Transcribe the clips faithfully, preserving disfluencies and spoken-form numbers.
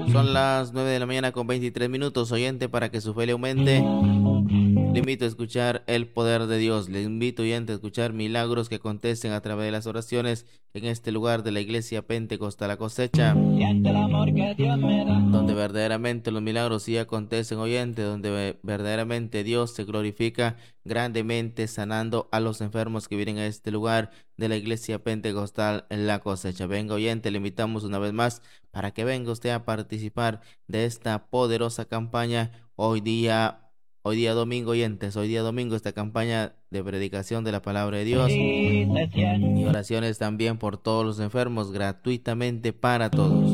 Son las nueve de la mañana con veintitrés minutos, oyente, para que su fe le aumente. Le invito a escuchar el poder de Dios. Le invito, oyente, a escuchar milagros que contesten a través de las oraciones en este lugar de la Iglesia Pentecostal La Cosecha, donde verdaderamente los milagros sí acontecen, oyente, donde verdaderamente Dios se glorifica grandemente sanando a los enfermos que vienen a este lugar de la Iglesia Pentecostal La Cosecha. Venga, oyente, le invitamos una vez más para que venga usted a participar de esta poderosa campaña hoy día. Hoy día domingo, oyentes, hoy día domingo esta campaña de predicación de la palabra de Dios y oraciones también por todos los enfermos, gratuitamente para todos.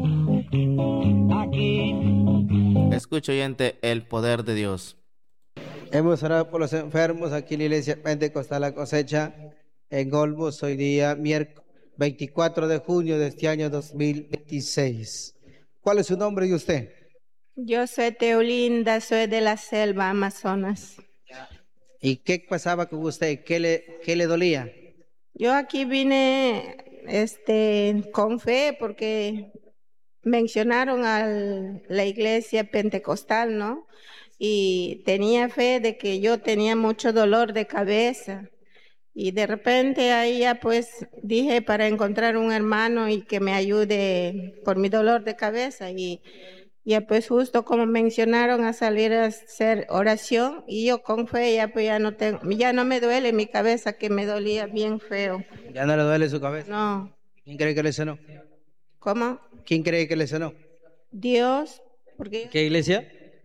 Escucha, oyente, el poder de Dios. Hemos orado por los enfermos aquí en la Iglesia Pentecostal La Cosecha en Olmos, hoy día miércoles veinticuatro de junio de este año dos mil veintiséis. ¿Cuál es su nombre y usted? Yo soy Teolinda, soy de la selva Amazonas. ¿Y qué pasaba con usted? ¿Qué le, qué le dolía? Yo aquí vine este, con fe porque mencionaron a la iglesia pentecostal, ¿no? Y tenía fe de que yo tenía mucho dolor de cabeza. Y de repente ahí ya pues dije para encontrar un hermano y que me ayude por mi dolor de cabeza. Y ya pues justo como mencionaron a salir a hacer oración y yo con fe ya pues ya no tengo, ya no me duele mi cabeza que me dolía bien feo. ¿Ya no le duele su cabeza? No. ¿Quién cree que le sanó? ¿Cómo? ¿Quién cree que le sanó? Dios. Porque ¿En qué iglesia?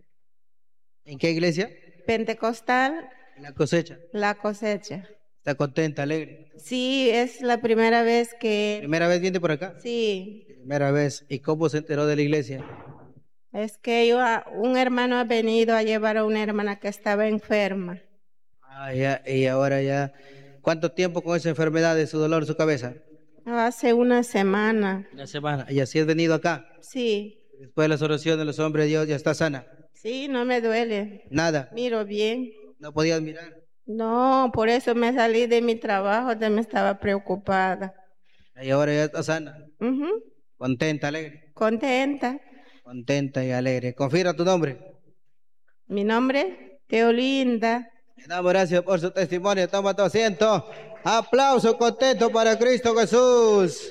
¿En qué iglesia? Pentecostal. La Cosecha. La Cosecha. ¿Está contenta, alegre? Sí, es la primera vez que... ¿Primera vez viene por acá? Sí. Primera vez. ¿Y cómo se enteró de la iglesia? Es que yo, un hermano ha venido a llevar a una hermana que estaba enferma. Ah, ya, y ahora ya. ¿Cuánto tiempo con esa enfermedad de su dolor en su cabeza? Hace una semana. Una semana. ¿Y así has venido acá? Sí. Después de las oraciones de los hombres de Dios, ya está sana. Sí, no me duele. Nada. Miro bien. ¿No podías mirar? No, por eso me salí de mi trabajo, ya me estaba preocupada. Y ahora ya está sana. Uh-huh. Contenta, alegre. Contenta. Contenta y alegre. Confirma tu nombre. Mi nombre, Teolinda. Le damos gracias por su testimonio. Toma tu asiento. Aplauso contento para Cristo Jesús.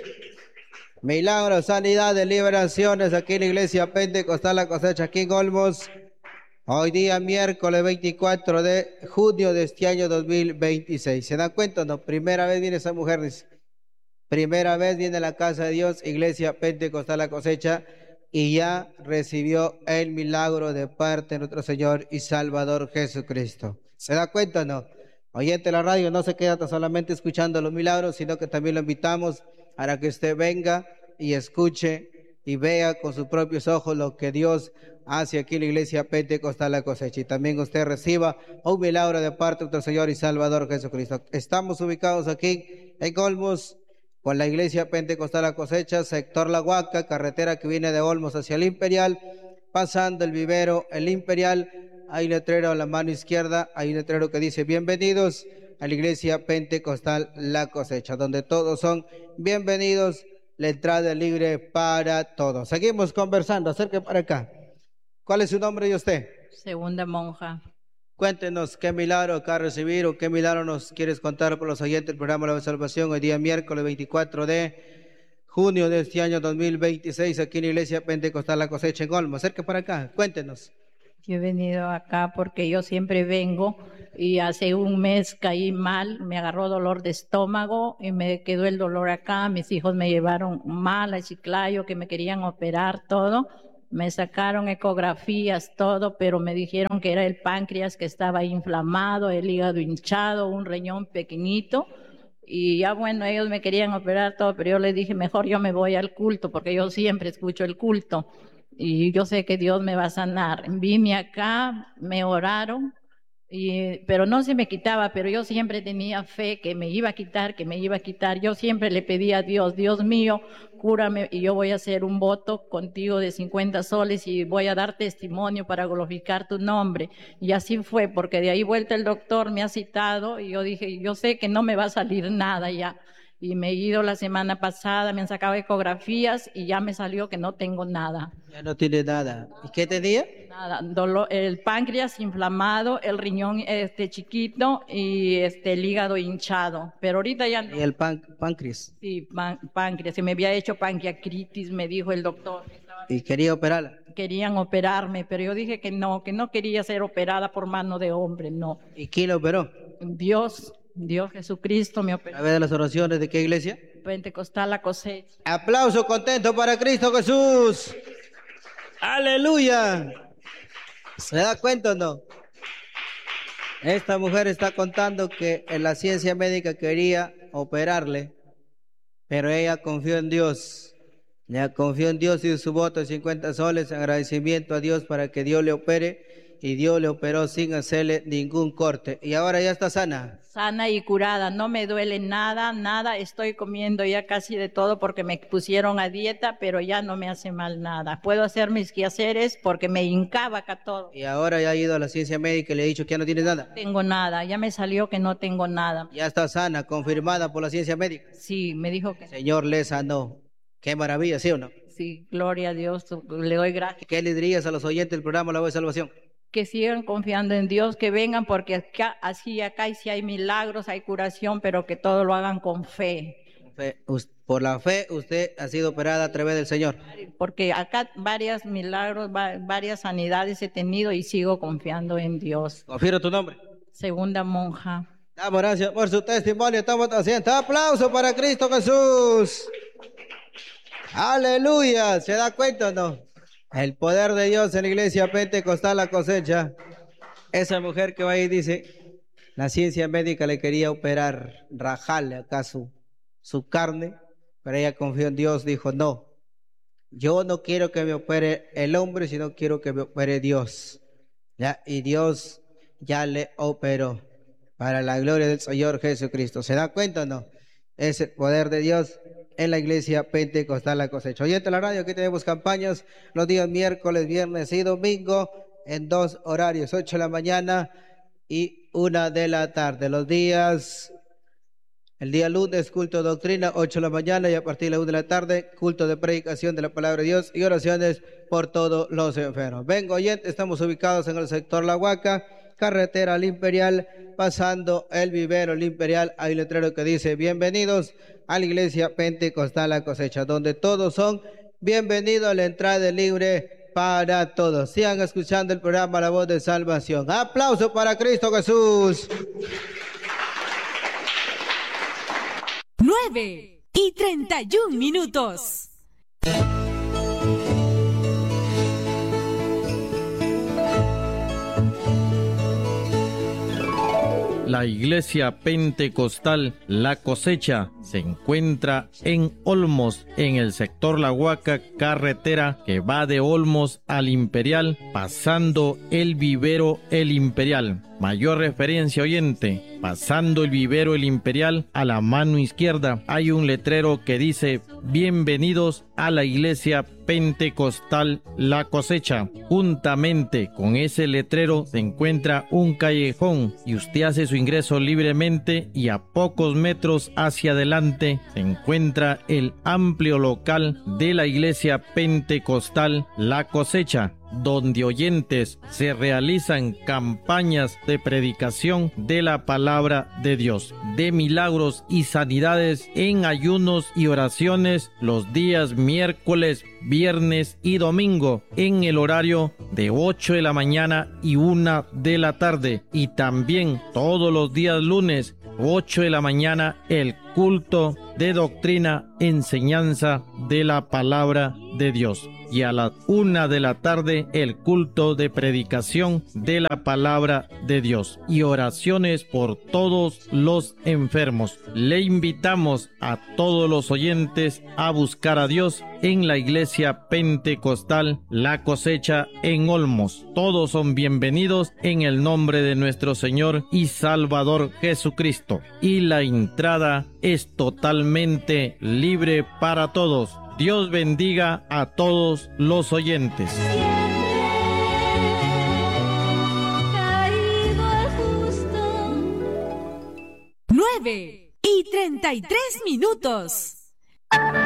Milagros, sanidades, liberaciones aquí en la Iglesia Pentecostal La Cosecha, aquí en Olmos. Hoy día miércoles veinticuatro de junio de este año dos mil veintiséis. ¿Se dan cuenta? No, primera vez viene esa mujer, dice. Primera vez viene a la casa de Dios, Iglesia Pentecostal La Cosecha, y ya recibió el milagro de parte de nuestro Señor y Salvador Jesucristo. ¿Se da cuenta o no? Oyente de la radio, no se queda solamente escuchando los milagros, sino que también lo invitamos para que usted venga y escuche y vea con sus propios ojos lo que Dios hace aquí en la Iglesia Pentecostal La Cosecha. Y también usted reciba un milagro de parte de nuestro Señor y Salvador Jesucristo. Estamos ubicados aquí en Olmos, con la Iglesia Pentecostal La Cosecha, sector La Huaca, carretera que viene de Olmos hacia el Imperial, pasando el vivero, el Imperial, hay un letrero a la mano izquierda, hay un letrero que dice bienvenidos a la Iglesia Pentecostal La Cosecha, donde todos son bienvenidos, la entrada es libre para todos. Seguimos conversando, acerque para acá. ¿Cuál es su nombre y usted? Segunda monja. Cuéntenos qué milagro acá recibir o qué milagro nos quieres contar por los oyentes del programa La Salvación hoy día miércoles veinticuatro de junio de este año dos mil veintiséis aquí en la Iglesia Pentecostal La Cosecha en Olmos. Acerca para acá, cuéntenos. Yo he venido acá porque yo siempre vengo y hace un mes caí mal, me agarró dolor de estómago y me quedó el dolor acá. Mis hijos me llevaron mal a Chiclayo, que me querían operar todo. Me sacaron ecografías, todo, pero me dijeron que era el páncreas que estaba inflamado, el hígado hinchado, un riñón pequeñito. Y ya bueno, ellos me querían operar todo, pero yo les dije, mejor yo me voy al culto, porque yo siempre escucho el culto. Y yo sé que Dios me va a sanar. Vine acá, me oraron, y, pero no se me quitaba, pero yo siempre tenía fe que me iba a quitar, que me iba a quitar. Yo siempre le pedía a Dios, Dios mío, cúrame y yo voy a hacer un voto contigo de cincuenta soles y voy a dar testimonio para glorificar tu nombre. Y así fue, porque de ahí vuelta el doctor me ha citado y yo dije, yo sé que no me va a salir nada ya. y me he ido la semana pasada, me han sacado ecografías y ya me salió que no tengo nada. Ya no tiene nada. ¿Y qué tenía? Nada, dolor, el páncreas inflamado, el riñón este chiquito y este el hígado hinchado, pero ahorita ya no. Y el pan, páncreas. Sí, pan- páncreas, se me había hecho pancreatitis, me dijo el doctor. Y quería operarla. Querían operarme, pero yo dije que no, que no quería ser operada por mano de hombre, no. ¿Y quién la operó? Dios, Dios Jesucristo me A operó. ver las oraciones de qué iglesia. Pentecostal La Cosecha. Aplauso contento para Cristo Jesús. Aleluya. ¿Se da cuenta o no? Esta mujer está contando que en la ciencia médica quería operarle, pero ella confió en Dios. Ella confió en Dios y en su voto de cincuenta soles, agradecimiento a Dios para que Dios le opere, y Dios le operó sin hacerle ningún corte. Y ahora ya está sana. Sana y curada, no me duele nada, nada, estoy comiendo ya casi de todo porque me pusieron a dieta, pero ya no me hace mal nada. Puedo hacer mis quehaceres porque me hincaba acá todo. Y ahora ya ha ido a la ciencia médica y le ha dicho que ya no tiene nada. No tengo nada, ya me salió que no tengo nada. Ya está sana, confirmada por la ciencia médica. Sí, me dijo que Señor le sanó. Qué maravilla, ¿sí o no? sí, gloria a Dios, le doy gracias. ¿Qué le dirías a los oyentes del programa La Voz de Salvación? Que sigan confiando en Dios, que vengan porque acá, así acá y sí hay milagros, hay curación, pero que todo lo hagan con fe. Fe- us- Por la fe usted ha sido operada a través del Señor. Porque acá varios milagros, va- varias sanidades he tenido y sigo confiando en Dios. Confiero tu nombre. Segunda monja. Damos gracias por su testimonio. Estamos haciendo aplauso para Cristo Jesús. Aleluya. ¿Se da cuenta o no? El poder de Dios en la iglesia Pentecostal La Cosecha. Esa mujer que va ahí dice, la ciencia médica le quería operar, rajarle acá su, su carne, pero ella confió en Dios, dijo, no, yo no quiero que me opere el hombre, sino quiero que me opere Dios. ¿Ya? Y Dios ya le operó para la gloria del Señor Jesucristo. ¿Se da cuenta o no? Es el poder de Dios en la iglesia Pentecostal La Cosecha. Oyente de la radio, aquí tenemos campañas los días miércoles, viernes y domingo en dos horarios, ocho de la mañana y una de la tarde. Los días, el día lunes, culto de doctrina, ocho de la mañana, y a partir de la una de la tarde, culto de predicación de la palabra de Dios y oraciones por todos los enfermos. Vengo, oyente, estamos ubicados en el sector La Huaca, carretera al Imperial, pasando el vivero El Imperial. Hay un letrero que dice, bienvenidos a la iglesia Pentecostal La Cosecha, donde todos son bienvenidos a la entrada libre para todos. Sigan escuchando el programa La Voz de Salvación. Aplauso para Cristo Jesús. nueve y treinta y un minutos. La iglesia pentecostal La Cosecha se encuentra en Olmos, en el sector La Huaca, carretera que va de Olmos al Imperial, pasando el vivero El Imperial. Mayor referencia, oyente, pasando el vivero El Imperial, a la mano izquierda hay un letrero que dice bienvenidos a la iglesia Pentecostal La Cosecha. Juntamente con ese letrero se encuentra un callejón y usted hace su ingreso libremente, y a pocos metros hacia adelante se encuentra el amplio local de la iglesia Pentecostal La Cosecha, donde, oyentes, se realizan campañas de predicación de la palabra de Dios, de milagros y sanidades en ayunos y oraciones los días miércoles, viernes y domingo en el horario de ocho de la mañana y una de la tarde, y también todos los días lunes ocho de la mañana el culto de doctrina, enseñanza de la palabra de Dios, y a las una de la tarde el culto de predicación de la palabra de Dios y oraciones por todos los enfermos. Le invitamos a todos los oyentes a buscar a Dios en la iglesia Pentecostal La Cosecha en Olmos. Todos son bienvenidos en el nombre de nuestro Señor y Salvador Jesucristo, y la entrada es totalmente libre para todos. Dios bendiga a todos los oyentes. nueve y tres. treinta y tres minutos.